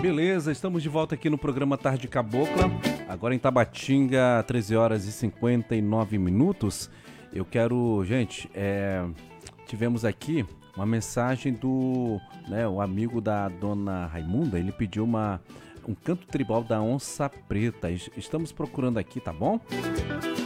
Beleza, estamos de volta aqui no programa Tarde Cabocla, agora em Tabatinga, 13 horas e 59 minutos. Eu quero, gente, tivemos aqui uma mensagem do, o amigo da dona Raimunda, ele pediu um canto tribal da Onça Preta. Estamos procurando aqui, tá bom?